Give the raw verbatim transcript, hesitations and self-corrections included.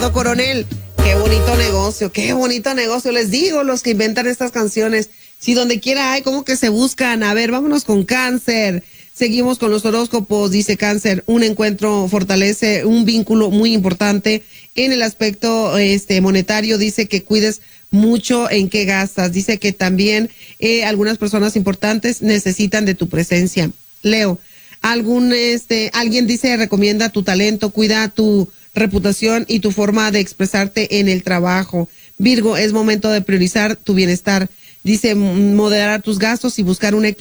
Coronel, qué bonito negocio, qué bonito negocio. Les digo, los que inventan estas canciones, si donde quiera hay, como que se buscan. A ver, vámonos con Cáncer. Seguimos con los horóscopos. Dice Cáncer, un encuentro fortalece un vínculo muy importante en el aspecto este monetario. Dice que cuides mucho en qué gastas. Dice que también eh, algunas personas importantes necesitan de tu presencia. Leo, algún este alguien dice recomienda tu talento, cuida tu reputación y tu forma de expresarte en el trabajo. Virgo, es momento de priorizar tu bienestar. Dice moderar tus gastos y buscar un equilibrio